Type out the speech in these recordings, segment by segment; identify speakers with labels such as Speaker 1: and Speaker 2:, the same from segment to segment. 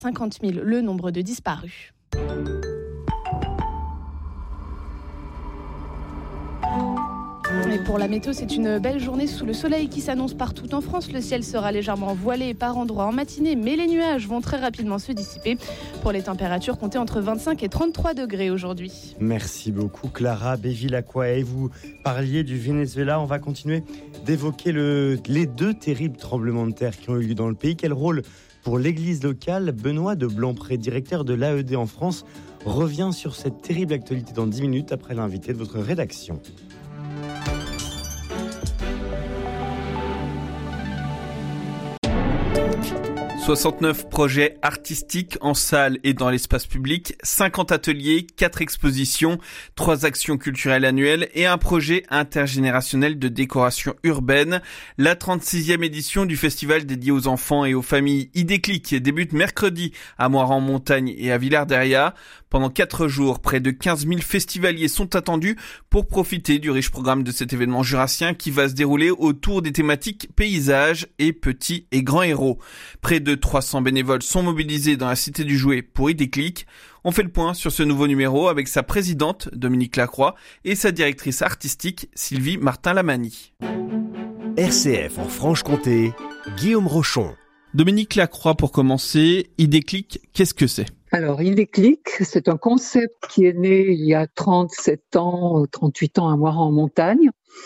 Speaker 1: 50 000 le nombre de disparus. Et pour la météo, c'est une belle journée sous le soleil qui s'annonce partout en France. Le ciel sera légèrement voilé par endroits en matinée, mais les nuages vont très rapidement se dissiper. Pour les températures, comptez entre 25 et 33 degrés aujourd'hui.
Speaker 2: Merci beaucoup Clara Bevilacqua. Et vous parliez du Venezuela, on va continuer d'évoquer les 2 terribles tremblements de terre qui ont eu lieu dans le pays. Quel rôle pour l'église locale? Benoît de Blancpré, directeur de l'AED en France, revient sur cette terrible actualité dans 10 minutes après l'invité de votre rédaction.
Speaker 3: 69 projets artistiques en salle et dans l'espace public, 50 ateliers, 4 expositions, 3 actions culturelles annuelles et un projet intergénérationnel de décoration urbaine. La 36e édition du festival dédié aux enfants et aux familles Idéclic débute mercredi à Moirans-en-Montagne et à Villard-Derriat. Pendant 4 jours, près de 15 000 festivaliers sont attendus pour profiter du riche programme de cet événement jurassien qui va se dérouler autour des thématiques paysages et petits et grands héros. Près de 300 bénévoles sont mobilisés dans la Cité du Jouet pour Idéclic. On fait le point sur ce nouveau numéro avec sa présidente Dominique Lacroix et sa directrice artistique Sylvie Martin-Lamani.
Speaker 4: RCF en Franche-Comté, Guillaume Rochon.
Speaker 3: Dominique Lacroix, pour commencer, Idéclic, qu'est-ce que c'est ?
Speaker 5: Alors, Idéclic, c'est un concept qui est né il y a 37 ans, 38 ans à Moirans-en-Montagne,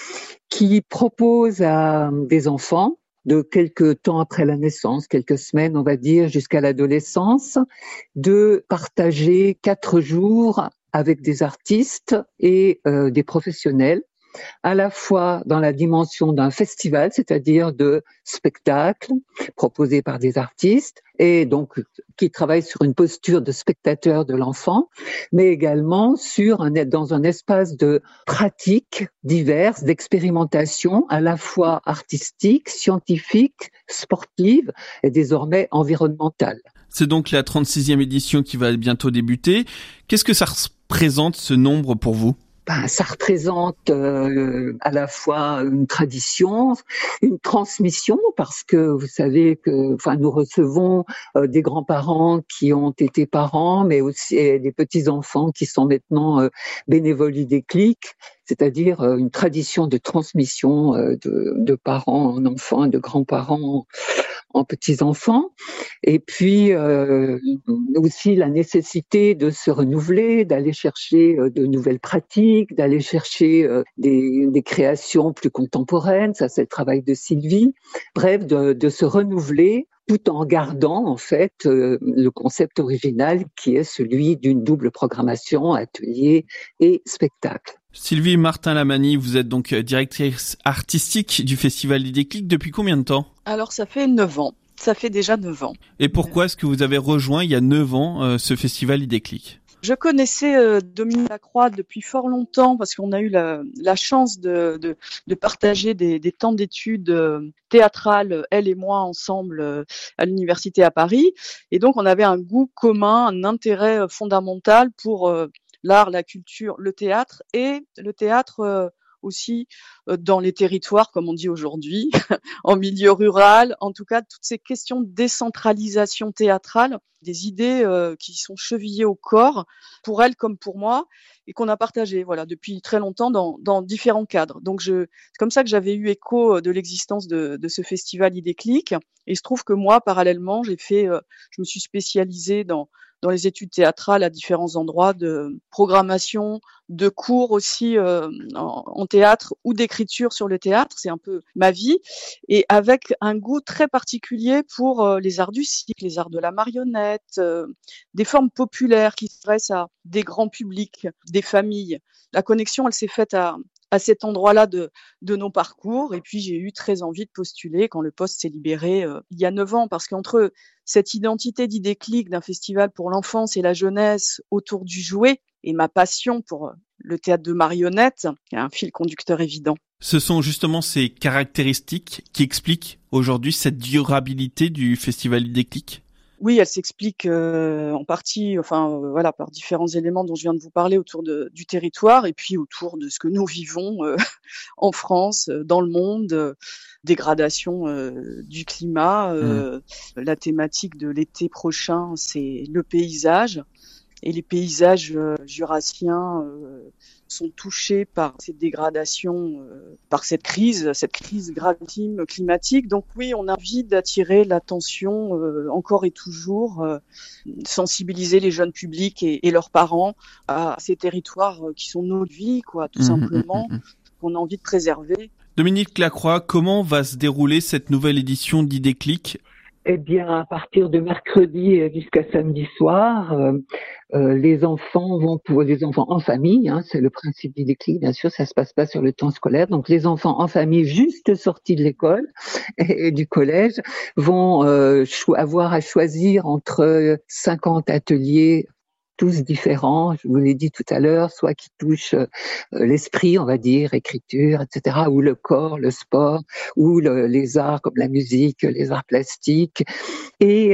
Speaker 5: qui propose à des enfants, de quelques temps après la naissance, quelques semaines, on va dire, jusqu'à l'adolescence, de partager 4 jours avec des artistes et des professionnels, à la fois dans la dimension d'un festival, c'est-à-dire de spectacles proposés par des artistes et donc qui travaillent sur une posture de spectateur de l'enfant, mais également dans un espace de pratiques diverses, d'expérimentation à la fois artistique, scientifique, sportive et désormais environnementale.
Speaker 3: C'est donc la 36e édition qui va bientôt débuter. Qu'est-ce que ça représente, ce nombre, pour vous ?
Speaker 5: Ça représente à la fois une tradition, une transmission, parce que vous savez que, nous recevons des grands-parents qui ont été parents, mais aussi des petits-enfants qui sont maintenant bénévoles Idéclic, c'est-à-dire une tradition de transmission de parents en enfants, de grands-parents en petits-enfants, et puis aussi la nécessité de se renouveler, d'aller chercher de nouvelles pratiques, d'aller chercher des créations plus contemporaines, ça c'est le travail de Sylvie, bref, de se renouveler tout en gardant en fait le concept original qui est celui d'une double programmation, atelier et spectacle.
Speaker 3: Sylvie Martin-Lamani, vous êtes donc directrice artistique du Festival Idéclic depuis combien de temps ?
Speaker 6: Alors ça fait 9 ans, ça fait déjà 9 ans.
Speaker 3: Et pourquoi est-ce que vous avez rejoint il y a 9 ans ce Festival Idéclic ?
Speaker 6: Je connaissais Dominique Lacroix depuis fort longtemps parce qu'on a eu la chance de partager des temps d'études théâtrales, elle et moi ensemble à l'université à Paris. Et donc on avait un goût commun, un intérêt fondamental pour l'art, la culture, le théâtre et le théâtre aussi dans les territoires, comme on dit aujourd'hui, en milieu rural. En tout cas, toutes ces questions de décentralisation théâtrale, des idées qui sont chevillées au corps, pour elle comme pour moi, et qu'on a partagé depuis très longtemps dans différents cadres. Donc c'est comme ça que j'avais eu écho de l'existence de ce festival Idéclic. Et il se trouve que moi, parallèlement, je me suis spécialisée dans les études théâtrales à différents endroits de programmation, de cours aussi en théâtre ou d'écriture sur le théâtre. C'est un peu ma vie. Et avec un goût très particulier pour les arts du cirque, les arts de la marionnette, des formes populaires qui s'adressent à des grands publics, des familles. La connexion, elle s'est faite à cet endroit-là de nos parcours. Et puis, j'ai eu très envie de postuler quand le poste s'est libéré il y a 9 ans. Parce qu'entre cette identité d'Idéclic d'un festival pour l'enfance et la jeunesse autour du jouet et ma passion pour le théâtre de marionnettes, il y a un fil conducteur évident.
Speaker 3: Ce sont justement ces caractéristiques qui expliquent aujourd'hui cette durabilité du festival Idéclic ?
Speaker 6: Oui, elle s'explique en partie, par différents éléments dont je viens de vous parler autour du territoire et puis autour de ce que nous vivons en France, dans le monde, dégradation du climat. La thématique de l'été prochain, c'est le paysage. Et les paysages jurassiens sont touchés par cette dégradation, par cette crise gravissime climatique. Donc oui, on a envie d'attirer l'attention encore et toujours, sensibiliser les jeunes publics et leurs parents à ces territoires qui sont nos vies, tout simplement, qu'on a envie de préserver.
Speaker 3: Dominique Lacroix, comment va se dérouler cette nouvelle édition d'Idéclic ?
Speaker 5: Eh bien, à partir de mercredi jusqu'à samedi soir, les enfants en famille, c'est le principe d'Idéclic, bien sûr, ça se passe pas sur le temps scolaire. Donc, les enfants en famille juste sortis de l'école et du collège vont avoir à choisir entre 50 ateliers tous différents, je vous l'ai dit tout à l'heure, soit qui touchent l'esprit, on va dire, écriture, etc., ou le corps, le sport, ou les arts comme la musique, les arts plastiques, et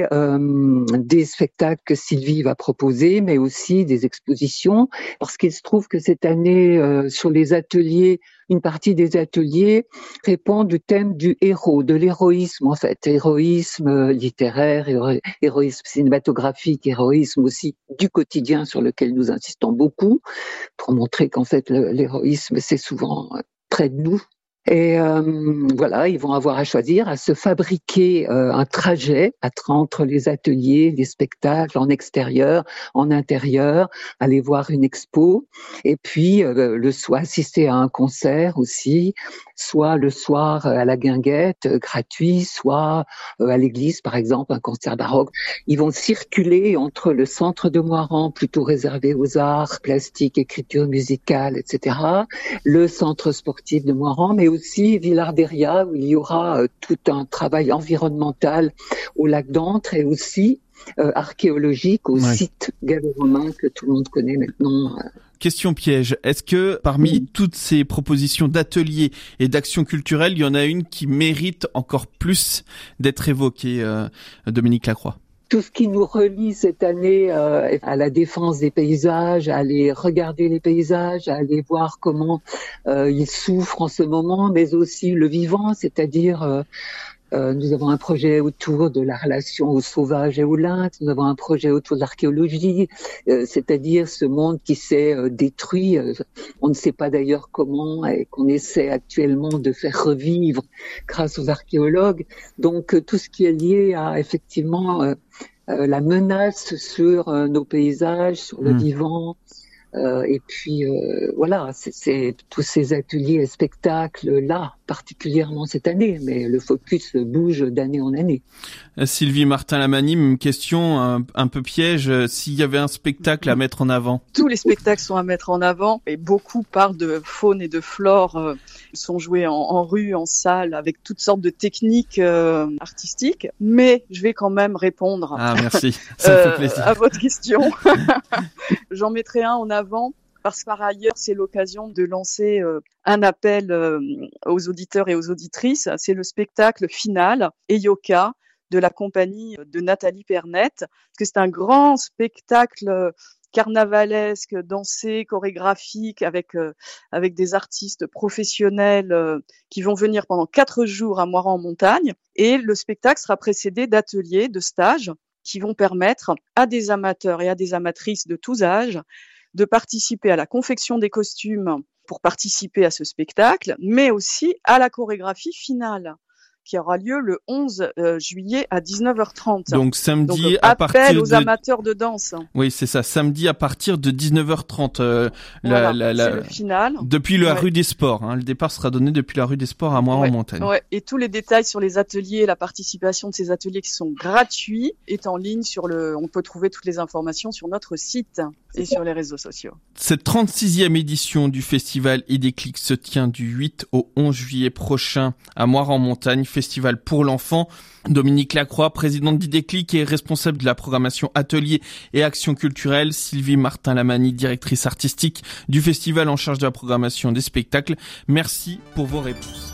Speaker 5: des spectacles que Sylvie va proposer, mais aussi des expositions, parce qu'il se trouve que cette année, sur les ateliers, une partie des ateliers répond du thème du héros, de l'héroïsme en fait, héroïsme littéraire, héroïsme cinématographique, héroïsme aussi du quotidien sur lequel nous insistons beaucoup, pour montrer qu'en fait l'héroïsme c'est souvent près de nous. Et ils vont avoir à choisir, à se fabriquer un trajet entre les ateliers, les spectacles en extérieur, en intérieur, aller voir une expo, et puis le soir assister à un concert aussi, soit le soir à la Guinguette, gratuit, soit à l'église par exemple, un concert baroque. Ils vont circuler entre le centre de Moirans, plutôt réservé aux arts plastiques, écriture musicale, etc., le centre sportif de Moirans, mais aussi Villarderia, où il y aura tout un travail environnemental au lac d'Antre et aussi archéologique au site gallo-romain que tout le monde connaît maintenant.
Speaker 3: Question piège, est-ce que parmi toutes ces propositions d'ateliers et d'actions culturelles, il y en a une qui mérite encore plus d'être évoquée, Dominique Lacroix ?
Speaker 5: Tout ce qui nous relie cette année à la défense des paysages, à aller regarder les paysages, à aller voir comment ils souffrent en ce moment, mais aussi le vivant, c'est-à-dire nous avons un projet autour de la relation aux sauvages et aux lynx, nous avons un projet autour de l'archéologie, c'est-à-dire ce monde qui s'est détruit, on ne sait pas d'ailleurs comment, et qu'on essaie actuellement de faire revivre grâce aux archéologues. Donc tout ce qui est lié à effectivement la menace sur nos paysages, sur le vivant, et puis c'est tous ces ateliers et spectacles là, particulièrement cette année, mais le focus bouge d'année en année.
Speaker 3: Sylvie Martin-Lamany, une question un peu piège, s'il y avait un spectacle à mettre en avant.
Speaker 6: Tous les spectacles sont à mettre en avant et beaucoup parlent de faune et de flore, sont joués en rue, en salle, avec toutes sortes de techniques artistiques, mais je vais quand même répondre
Speaker 3: merci. Ça me fait plaisir.
Speaker 6: À votre question. J'en mettrai un en avant parce que par ailleurs, c'est l'occasion de lancer un appel aux auditeurs et aux auditrices. C'est le spectacle final, Eyoka, de la compagnie de Nathalie Pernette, parce que c'est un grand spectacle carnavalesque, dansé, chorégraphique, avec des artistes professionnels qui vont venir pendant 4 jours à Moirans-en-Montagne. Et le spectacle sera précédé d'ateliers, de stages, qui vont permettre à des amateurs et à des amatrices de tous âges de participer à la confection des costumes pour participer à ce spectacle, mais aussi à la chorégraphie finale qui aura lieu le 11 juillet à 19h30.
Speaker 3: Donc samedi
Speaker 6: à partir aux amateurs de danse.
Speaker 3: Oui, c'est ça, samedi à partir de 19h30.
Speaker 6: C'est le final.
Speaker 3: Depuis la rue des Sports. Le départ sera donné depuis la rue des Sports à Moirans-en-Montagne.
Speaker 6: Ouais. Et tous les détails sur les ateliers, la participation de ces ateliers qui sont gratuits est en ligne on peut trouver toutes les informations sur notre site et sur les réseaux sociaux.
Speaker 3: Cette 36e édition du festival Idéclic se tient du 8 au 11 juillet prochain à Moirans-en-Montagne, festival pour l'enfant. Dominique Lacroix, présidente d'Idéclic et responsable de la programmation ateliers et actions culturelles. Sylvie Martin-Lamany, directrice artistique du festival en charge de la programmation des spectacles. Merci pour vos réponses.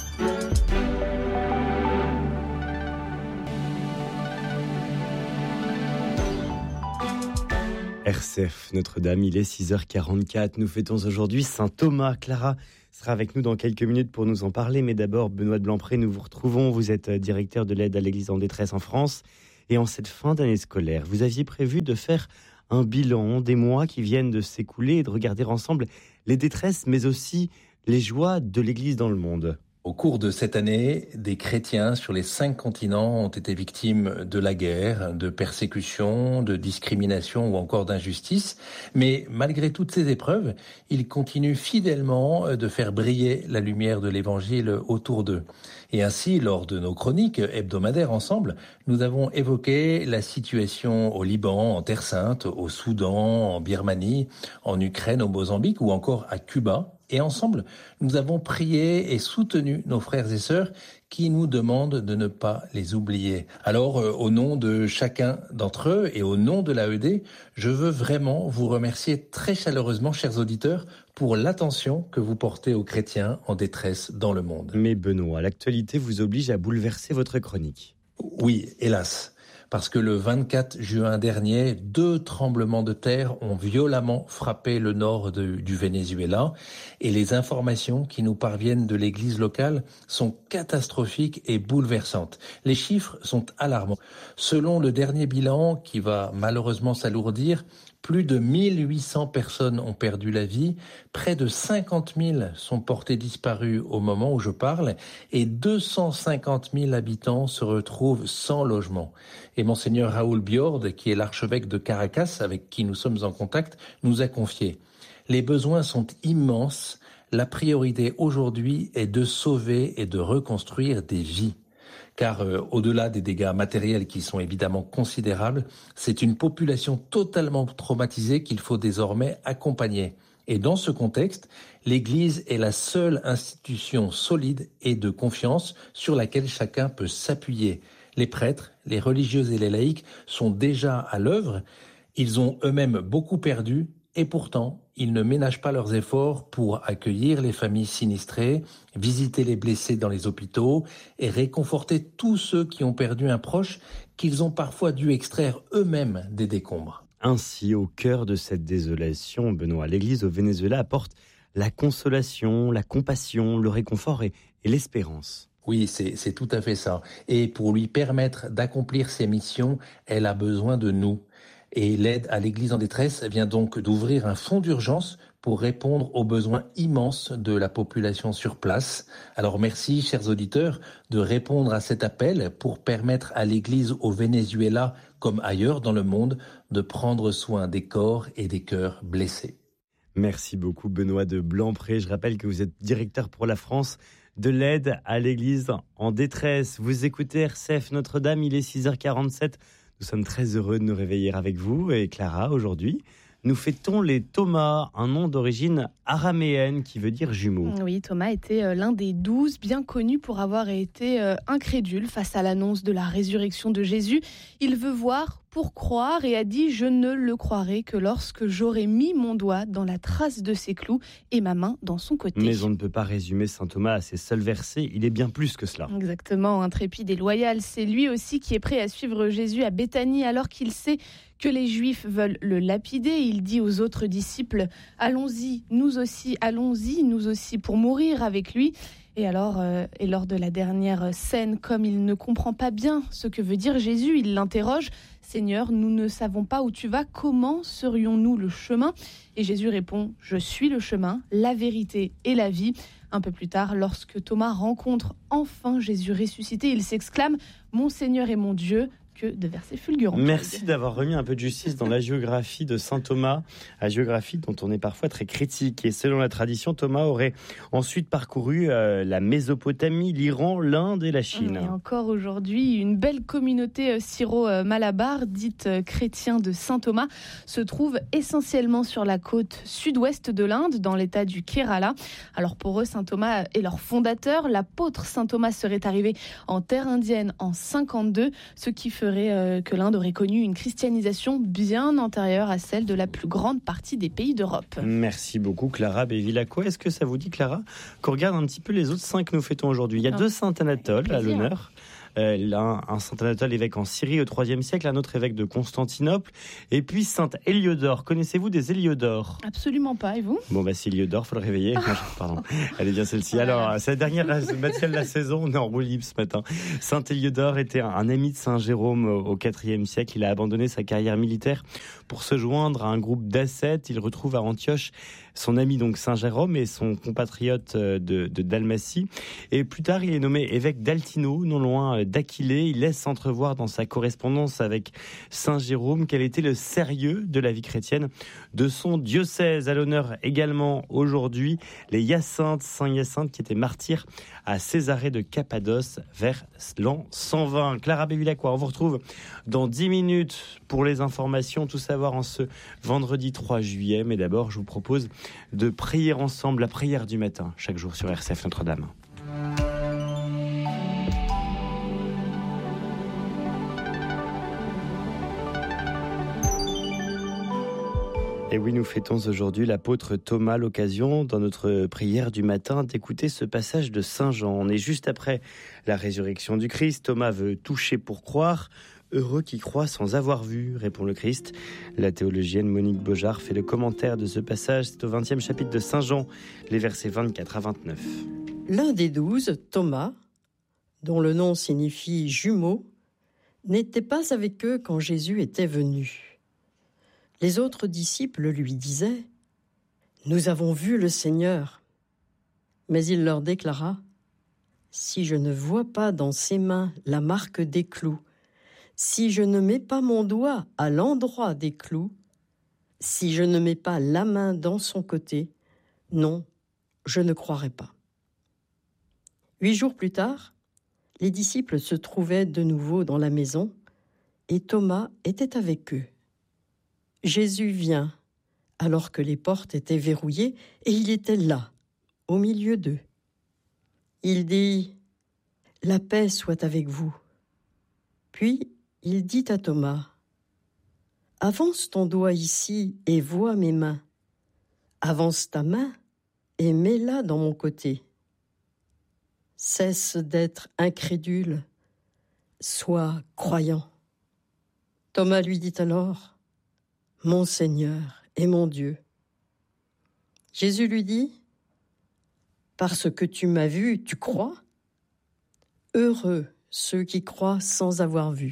Speaker 2: RCF Notre-Dame, il est 6h44. Nous fêtons aujourd'hui Saint Thomas. Clara sera avec nous dans quelques minutes pour nous en parler. Mais d'abord, Benoît de Blampré, nous vous retrouvons. Vous êtes directeur de l'aide à l'Église en détresse en France. Et en cette fin d'année scolaire, vous aviez prévu de faire un bilan des mois qui viennent de s'écouler et de regarder ensemble les détresses, mais aussi les joies de l'Église dans le monde.
Speaker 7: Au cours de cette année, des chrétiens sur les 5 continents ont été victimes de la guerre, de persécutions, de discrimination ou encore d'injustice. Mais malgré toutes ces épreuves, ils continuent fidèlement de faire briller la lumière de l'Évangile autour d'eux. Et ainsi, lors de nos chroniques hebdomadaires ensemble, nous avons évoqué la situation au Liban, en Terre Sainte, au Soudan, en Birmanie, en Ukraine, au Mozambique ou encore à Cuba. Et ensemble, nous avons prié et soutenu nos frères et sœurs qui nous demandent de ne pas les oublier. Alors, au nom de chacun d'entre eux et au nom de l'AED, je veux vraiment vous remercier très chaleureusement, chers auditeurs, pour l'attention que vous portez aux chrétiens en détresse dans le monde.
Speaker 2: Mais Benoît, l'actualité vous oblige à bouleverser votre chronique.
Speaker 7: Oui, hélas. Parce que le 24 juin dernier, 2 tremblements de terre ont violemment frappé le nord du Venezuela et les informations qui nous parviennent de l'église locale sont catastrophiques et bouleversantes. Les chiffres sont alarmants. Selon le dernier bilan, qui va malheureusement s'alourdir, plus de 1800 personnes ont perdu la vie, près de 50 000 sont portés disparus au moment où je parle et 250 000 habitants se retrouvent sans logement. Et Monseigneur Raoul Biord, qui est l'archevêque de Caracas, avec qui nous sommes en contact, nous a confié « Les besoins sont immenses, la priorité aujourd'hui est de sauver et de reconstruire des vies. » Car au-delà des dégâts matériels qui sont évidemment considérables, c'est une population totalement traumatisée qu'il faut désormais accompagner. Et dans ce contexte, l'Église est la seule institution solide et de confiance sur laquelle chacun peut s'appuyer. Les prêtres, les religieuses et les laïcs sont déjà à l'œuvre. Ils ont eux-mêmes beaucoup perdu et pourtant, ils ne ménagent pas leurs efforts pour accueillir les familles sinistrées, visiter les blessés dans les hôpitaux et réconforter tous ceux qui ont perdu un proche qu'ils ont parfois dû extraire eux-mêmes des décombres.
Speaker 2: Ainsi, au cœur de cette désolation, Benoît, l'Église au Venezuela apporte la consolation, la compassion, le réconfort et l'espérance.
Speaker 7: Oui, c'est tout à fait ça. Et pour lui permettre d'accomplir ses missions, elle a besoin de nous. Et l'aide à l'Église en détresse vient donc d'ouvrir un fonds d'urgence pour répondre aux besoins immenses de la population sur place. Alors merci, chers auditeurs, de répondre à cet appel pour permettre à l'Église au Venezuela, comme ailleurs dans le monde, de prendre soin des corps et des cœurs blessés.
Speaker 2: Merci beaucoup, Benoît de Blampré. Je rappelle que vous êtes directeur pour la France de l'aide à l'Église en détresse. Vous écoutez RCF Notre-Dame, il est 6h47. Nous sommes très heureux de nous réveiller avec vous et Clara aujourd'hui. Nous fêtons les Thomas, un nom d'origine araméenne qui veut dire jumeau.
Speaker 1: Oui, Thomas était l'un des 12 bien connus pour avoir été incrédule face à l'annonce de la résurrection de Jésus. Il veut voir pour croire et a dit « Je ne le croirai que lorsque j'aurai mis mon doigt dans la trace de ses clous et ma main dans son côté. »
Speaker 2: Mais on ne peut pas résumer saint Thomas à ses seuls versets, il est bien plus que cela.
Speaker 1: Exactement, intrépide et loyal, c'est lui aussi qui est prêt à suivre Jésus à Béthanie alors qu'il sait que les Juifs veulent le lapider. Il dit aux autres disciples « Allons-y, nous aussi pour mourir avec lui ». Et alors, et lors de la dernière scène, comme il ne comprend pas bien ce que veut dire Jésus, il l'interroge « Seigneur, nous ne savons pas où tu vas, comment serions-nous le chemin ?» Et Jésus répond « Je suis le chemin, la vérité et la vie ». Un peu plus tard, lorsque Thomas rencontre enfin Jésus ressuscité, il s'exclame « Mon Seigneur et mon Dieu ». Que de versets fulgurants.
Speaker 2: Merci d'avoir remis un peu de justice dans la géographie de saint Thomas, la géographie dont on est parfois très critique. Et selon la tradition, Thomas aurait ensuite parcouru la Mésopotamie, l'Iran, l'Inde et la Chine.
Speaker 1: Et encore aujourd'hui, une belle communauté syro-malabar, dite chrétien de saint Thomas, se trouve essentiellement sur la côte sud-ouest de l'Inde, dans l'état du Kerala. Alors pour eux, saint Thomas est leur fondateur. L'apôtre saint Thomas serait arrivé en terre indienne en 52, ce qui ferait que l'Inde aurait connu une christianisation bien antérieure à celle de la plus grande partie des pays d'Europe.
Speaker 2: Merci beaucoup Clara Bévilacqua. Est-ce que ça vous dit, Clara, qu'on regarde un petit peu les autres saints que nous fêtons aujourd'hui ? Il y a 2 saints Anatole à l'honneur. un saint Anatole, évêque en Syrie au IIIe siècle, un autre évêque de Constantinople, et puis saint Héliodore. Connaissez-vous des Héliodores ?
Speaker 1: Absolument pas, et vous ?
Speaker 2: Bon, bah, si Héliodore, faut le réveiller. Pardon, elle est bien celle-ci. Alors, c'est la dernière matière de la saison, on est en roue libre ce matin. Saint Héliodore était un ami de Saint Jérôme au IVe siècle. Il a abandonné sa carrière militaire pour se joindre à un groupe d'ascètes. Il retrouve à Antioche son ami donc Saint Jérôme et son compatriote de Dalmatie. Et plus tard, il est nommé évêque d'Altino, non loin d'Aquilée. Il laisse entrevoir dans sa correspondance avec Saint Jérôme quel était le sérieux de la vie chrétienne de son diocèse. À l'honneur également aujourd'hui, les Hyacinthes, Saint Hyacinthe qui était martyr à Césarée de Cappadoce vers l'an 120. Clara Bévillacqua, on vous retrouve dans 10 minutes pour les informations, tout savoir en ce vendredi 3 juillet. Mais d'abord, je vous propose de prier ensemble la prière du matin, chaque jour sur RCF Notre-Dame. Et oui, nous fêtons aujourd'hui l'apôtre Thomas, l'occasion, dans notre prière du matin, d'écouter ce passage de Saint Jean. On est juste après la résurrection du Christ. Thomas veut toucher pour croire. Heureux qui croit sans avoir vu, répond le Christ. La théologienne Monique Beaujard fait le commentaire de ce passage. C'est au 20e chapitre de Saint Jean, les versets 24 à 29.
Speaker 8: L'un des 12, Thomas, dont le nom signifie jumeau, n'était pas avec eux quand Jésus était venu. Les autres disciples lui disaient « Nous avons vu le Seigneur ». Mais il leur déclara « Si je ne vois pas dans ses mains la marque des clous, si je ne mets pas mon doigt à l'endroit des clous, si je ne mets pas la main dans son côté, non, je ne croirai pas. » 8 jours plus tard, les disciples se trouvaient de nouveau dans la maison et Thomas était avec eux. Jésus vient alors que les portes étaient verrouillées et il était là, au milieu d'eux. Il dit « La paix soit avec vous ». Puis il dit à Thomas « Avance ton doigt ici et vois mes mains. Avance ta main et mets-la dans mon côté. Cesse d'être incrédule, sois croyant. » Thomas lui dit alors « Mon Seigneur et mon Dieu. » Jésus lui dit « Parce que tu m'as vu, tu crois ? Heureux ceux qui croient sans avoir vu. »